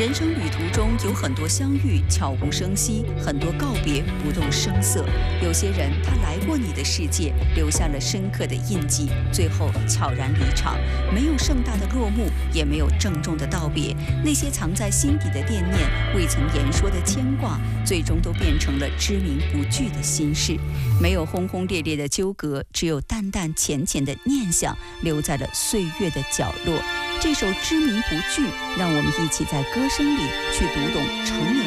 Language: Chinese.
人生旅途中有很多相遇悄无声息，很多告别不动声色。有些人他来过你的世界，留下了深刻的印记，最后悄然离场，没有盛大的落幕，也没有郑重的道别。那些藏在心底的惦念，未曾言说的牵挂，最终都变成了知名不具的心事。没有轰轰烈烈的纠葛，只有淡淡浅浅的念想，留在了岁月的角落。这首知名不具，让我们一起在歌声里去读懂成年